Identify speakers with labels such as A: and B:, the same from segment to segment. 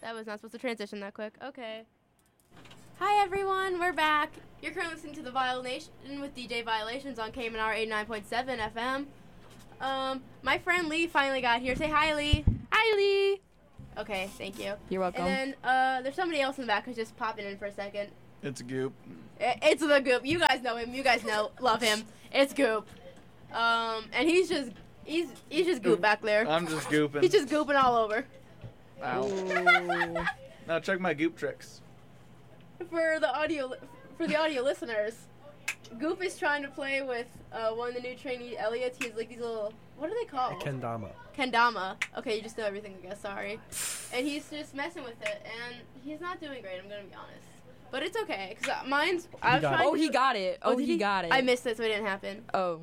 A: That was not supposed to transition that quick. Okay. Hi, everyone. We're back. You're currently listening to The Violation with DJ Violations on KMNR 89.7 FM. My friend Lee finally got here. Say hi, Lee.
B: Hi, Lee.
A: Okay, thank you.
B: You're welcome.
A: And then there's somebody else in the back who's just popping in for a second.
C: It's Goop.
A: It's the Goop. You guys know him. You guys love him. It's Goop. And he's just Goop back there.
C: I'm just gooping.
A: He's just gooping all over.
C: Ow. Now check my Goop tricks.
A: For the audio listeners, Goop is trying to play with one of the new trainee Elliots. He's like these little, what are they called? Kendama. Okay, you just know everything, I guess. Sorry. And he's just messing with it, and he's not doing great. I'm gonna be honest, but it's okay because mine's.
B: He got it. He got it.
A: I missed it, so it didn't happen.
B: Oh.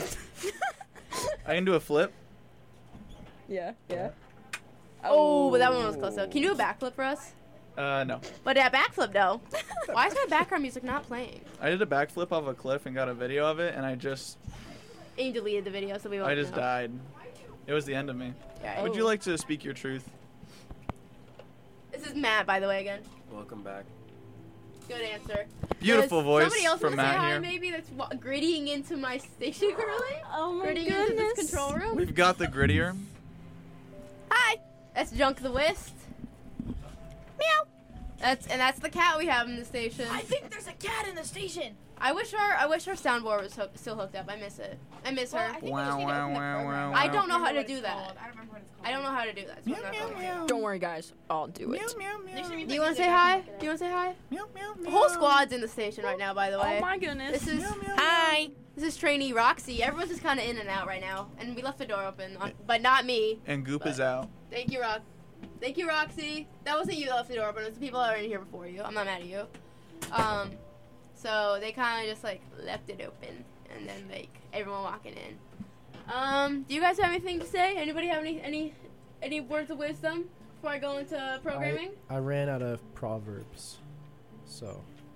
C: I can do a flip.
B: Yeah.
A: Oh, but that one was close though. Can you do a backflip for us?
C: No.
A: But that backflip though. Why is my background music not playing?
C: I did a backflip off a cliff and got a video of it, and
A: And you deleted the video, so we won't.
C: I just died. It was the end of me.
A: Yeah,
C: Would you like to speak your truth?
A: This is Matt, by the way, again.
D: Welcome back.
A: Good answer.
C: Beautiful voice
A: somebody else
C: from
A: wanna say
C: Matt
A: hi,
C: here.
A: maybe that's grittying into my station currently.
B: Oh my
A: Grittying
B: goodness.
A: into this control room.
C: We've got the grittier.
A: Hi. That's Junk the Whist. Meow. That's the cat we have in the station.
E: I think there's a cat in the station.
A: I wish our soundboard was still hooked up. I miss it. I miss her.
E: I think we just need to open the program.
A: I don't know how to
E: What
A: do
E: it's
A: that.
E: called. I don't remember what it's called.
A: I don't know how to do that. So I'm not going to.
B: Don't worry, guys. I'll do it.
A: Do you want to say hi? Do you want to say hi? The whole squad's in the station right now, by the way.
B: Oh my goodness.
A: This is
B: Hi.
A: This is trainee Roxy. Everyone's just kind of in and out right now, and we left the door open, but not me.
C: And Goop is out.
A: Thank you, Roxy. That wasn't you that left the door open. It was the people that were in here before you. I'm not mad at you. So they kind of just like left it open, and then like everyone walking in. Do you guys have anything to say? Anybody have any words of wisdom before I go into programming?
F: I ran out of proverbs, so.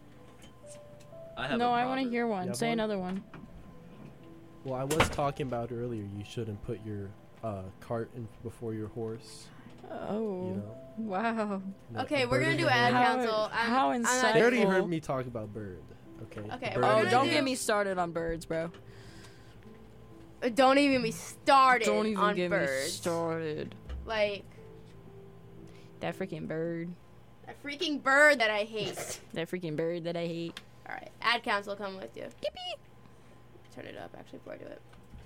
B: I want to hear one. Say another one.
F: Well, I was talking about earlier. You shouldn't put your cart in before your horse.
B: Oh.
F: You know?
B: Wow.
A: Okay, we're gonna do ad council.
B: How insightful.
F: They already heard me talk about bird. Okay.
A: Okay.
B: Oh, don't get me started on birds, bro.
A: Don't even get me started
B: Don't even
A: on
B: get
A: birds.
B: me started.
A: Like
B: That freaking bird.
A: a freaking bird that I hate.
B: That freaking bird that I hate.
A: All right, ad council coming with you.
B: Yippee.
A: Turn it up actually before I do it.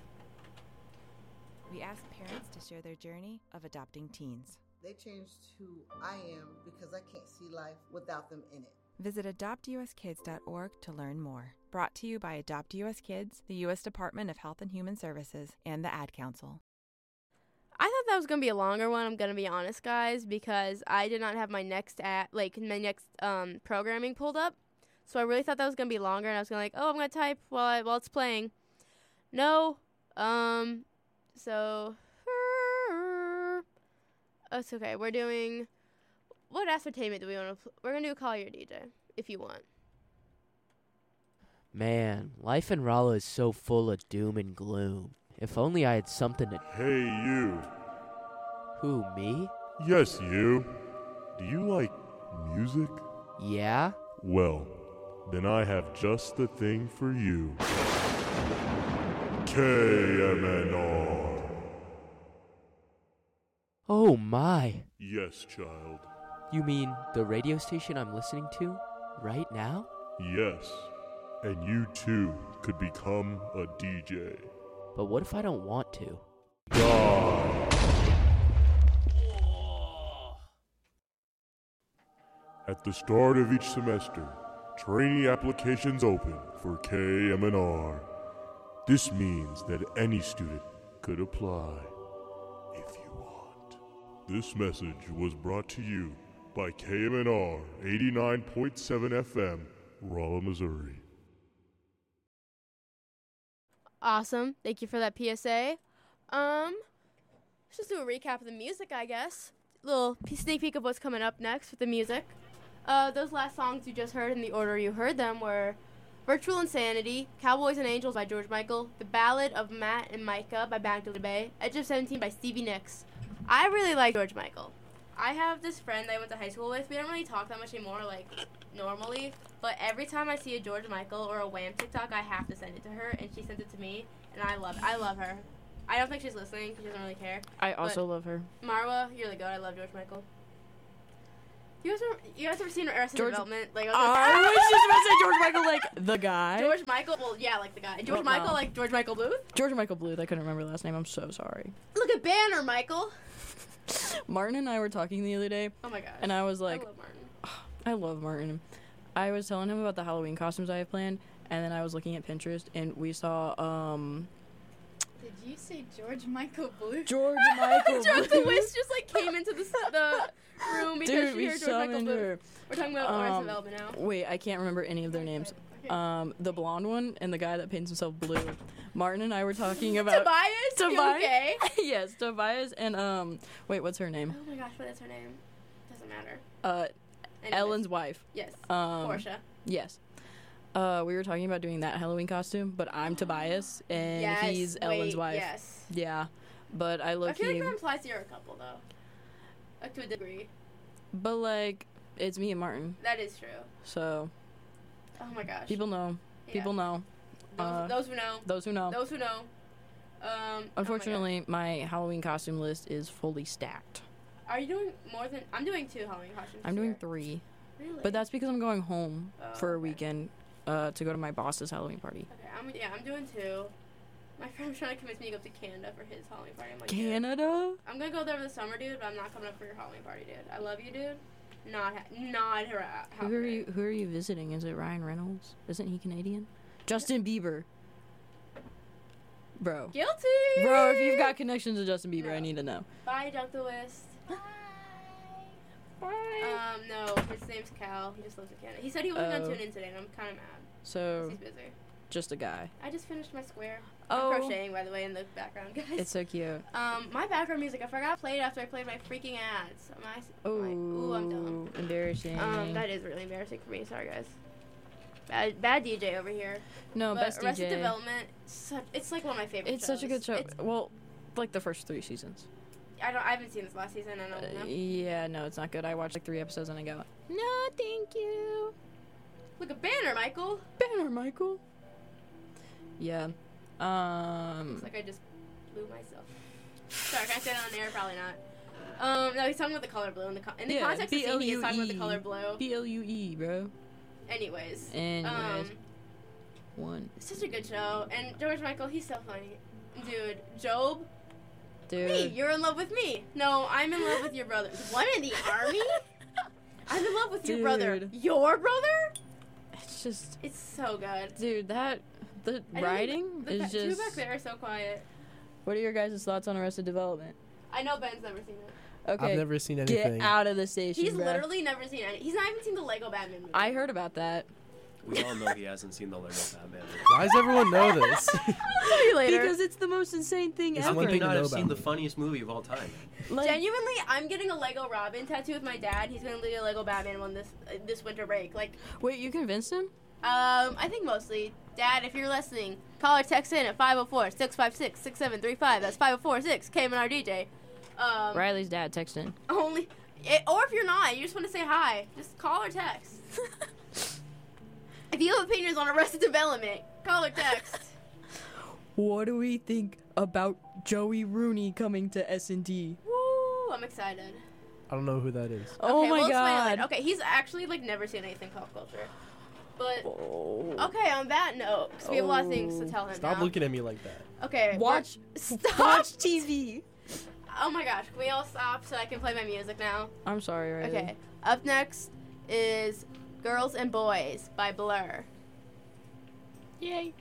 G: We ask parents to share their journey of adopting teens.
H: They changed who I am because I can't see life without them in it.
G: Visit adoptuskids.org to learn more. Brought to you by Adopt US Kids, the U.S. Department of Health and Human Services, and the Ad Council.
A: I thought that was gonna be a longer one. I'm gonna be honest, guys, because I did not have my next programming pulled up, so I really thought that was gonna be longer. And I was gonna I'm gonna type while it's playing. No, so it's okay. We're doing what ascertainment do we want to? We're gonna do Call Your DJ if you want.
I: Man, life in Raleigh is so full of doom and gloom. If only I had something to...
J: Hey, you.
I: Who, me?
J: Yes, you. Do you like music?
I: Yeah?
J: Well, then I have just the thing for you. KMNR.
I: Oh my.
J: Yes, child.
I: You mean the radio station I'm listening to right now?
J: Yes. And you too could become a DJ.
I: But what if I don't want to?
J: Die. At the start of each semester, trainee applications open for KMNR. This means that any student could apply if you want. This message was brought to you by KMNR 89.7 FM, Rolla, Missouri.
A: Awesome. Thank you for that PSA. Let's just do a recap of the music, I guess. Little sneak peek of what's coming up next with the music. Those last songs you just heard in the order you heard them were Virtual Insanity, Cowboys and Angels by George Michael, The Ballad of Matt and Micah by Magdalene Bay, Edge of 17 by Stevie Nicks. I really like George Michael. I have this friend I went to high school with. We don't really talk that much anymore, like, normally. But every time I see a George Michael or a Wham TikTok, I have to send it to her, and she sends it to me, and I love her. I don't think she's listening because she doesn't really care.
B: I also love her.
A: Marwa, you're the goat. I love George Michael. You guys ever seen Arrested Development? Like,
B: I was just about to say George Michael, like, the guy.
A: George Michael, well, yeah, like the guy. George Michael, like George Michael Bluth?
B: George Michael Bluth. I couldn't remember the last name. I'm so sorry.
A: Look at Banner, Michael.
B: Martin and I were talking the other day.
A: Oh, my gosh.
B: And I was like...
A: I love Martin.
B: I love Martin. I was telling him about the Halloween costumes I have planned, and then I was looking at Pinterest, and we saw,
E: Did you say George Michael Bluth?
B: George Michael Bluth.
A: The Wiz just, like, came into the room because she heard George Michael Bluth. We're talking about Arrested Development now.
B: Wait, I can't remember any of their names.
A: Okay.
B: The blonde one and the guy that paints himself blue. Martin and I were talking about...
A: Tobias? You okay?
B: Yes, Tobias and, wait, what's her name?
A: Oh my gosh, what is her name? Doesn't matter.
B: Anyways. Ellen's wife.
A: Yes. Portia.
B: Yes. We were talking about doing that Halloween costume, but I'm Tobias, and he's Ellen's wife.
A: Yes.
B: Yeah. But I
A: feel like that implies you're a couple, though. Like, to a degree.
B: But, like, it's me and Martin.
A: That is true.
B: So...
A: Oh my gosh.
B: People know. Yeah. People know.
A: Those who know.
B: Those who know.
A: Those who know.
B: Unfortunately, my Halloween costume list is fully stacked.
A: Are you doing more than... I'm doing 2 Halloween costumes.
B: I'm doing 3.
A: Really?
B: But that's because I'm going home for a weekend to go to my boss's Halloween party.
A: Okay, I'm doing 2. My friend was trying to convince me to go to Canada for his Halloween party. I'm like,
B: Canada?
A: Dude, I'm going to go there for the summer, dude, but I'm not coming up for your Halloween party, dude. I love you, dude. Not her.
B: Who are you visiting? Is it Ryan Reynolds? Isn't he Canadian? Justin Bieber. Bro.
A: Guilty!
B: Bro, if you've got connections to Justin Bieber, I need to know.
A: Bye, Dunk the West.
B: Bye.
A: No, his name's Cal. He just lives in Canada. He said he wasn't going to tune in today, and I'm kind of mad.
B: So,
A: he's busy.
B: Just a guy.
A: I just finished my square. I'm crocheting, by the way, in the background, guys.
B: It's so cute.
A: My background music, I forgot to play it after I played my freaking ads. Ooh, I'm dumb.
B: Embarrassing.
A: That is really embarrassing for me. Sorry, guys. Bad DJ over here.
B: No,
A: but
B: best DJ.
A: Arrested Development, it's like one of my favorite shows.
B: It's such a good show. Well, like the first 3 seasons.
A: I haven't seen this last season. I don't know.
B: Yeah, no, it's not good. I watched like 3 episodes and I go, no, thank you.
A: Look, a banner, Michael.
B: Banner, Michael. Yeah.
A: Looks like I just blew myself. Sorry, can I say that on air? Probably not. No, he's talking about the color blue. In the context of the scene, he's talking about the color blue.
B: BLUE, bro.
A: Anyways.
B: One.
A: It's such a good show. And George Michael, he's so funny. Dude, Job.
B: Dude.
A: Me, you're in love with me. No, I'm in love with your brother. What, in the army? I'm in love with your brother. Your brother?
B: It's just...
A: It's so good.
B: Dude, the writing is just...
A: Two back there are so quiet.
B: What are your guys' thoughts on Arrested Development?
A: I know Ben's never seen it.
B: Okay.
F: I've never seen anything.
B: Get out of the station,
A: He's literally never seen any. He's not even seen the Lego Batman movie.
B: I heard about that.
D: We all know he hasn't seen the Lego Batman movie.
F: Why does everyone know this?
A: I'll tell you later.
B: Because it's the most insane thing ever.
D: How can you not have seen the funniest movie of all time?
A: Like, genuinely, I'm getting a Lego Robin tattoo with my dad. He's gonna do a Lego Batman one this winter break. Like,
B: wait, you convinced him?
A: I think mostly. Dad, if you're listening, call or text in at 504-656-6735. That's 504-6-KMNRDJ.
B: Riley's dad, text in.
A: Or if you're not, you just want to say hi, just call or text. If you have opinions on Arrested Development, call or text.
B: What do we think about Joey Rooney coming to S&D?
A: Woo, I'm excited.
F: I don't know who that is.
B: Oh my god.
A: Okay, he's actually like never seen anything pop culture. But, okay, on that note, because we have a lot of things to tell him
F: Stop looking at me like that.
A: Okay.
B: Watch TV.
A: Oh my gosh, can we all stop so I can play my music now?
B: I'm sorry, Riley.
A: Okay, up next is Girls and Boys by Blur.
B: Yay.